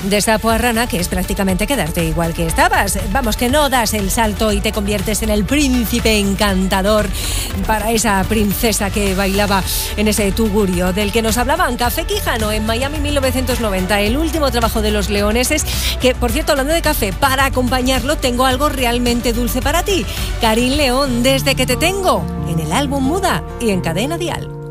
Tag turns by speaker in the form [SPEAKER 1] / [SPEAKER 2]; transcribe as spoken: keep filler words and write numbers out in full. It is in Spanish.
[SPEAKER 1] de sapo a rana, que es prácticamente quedarte igual que estabas. Vamos, que no das el salto y te conviertes en el príncipe encantador para esa princesa que bailaba en ese tugurio del que nos hablaban Café Quijano en Miami mil novecientos noventa, el último trabajo de los leoneses, que, por cierto, hablando de café, para acompañarlo tengo algo realmente dulce para ti. Karin León, Desde que te tengo, en el álbum Muda y en Cadena Dial.